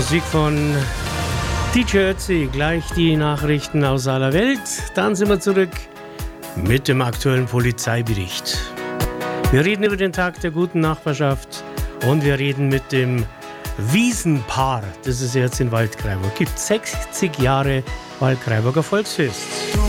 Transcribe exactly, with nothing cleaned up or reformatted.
Musik von D J Ötzi, gleich die Nachrichten aus aller Welt. Dann sind wir zurück mit dem aktuellen Polizeibericht. Wir reden über den Tag der guten Nachbarschaft und wir reden mit dem Wiesenpaar, das es jetzt in Waldkraiburg gibt. sechzig Jahre Waldkraiburger Volksfest.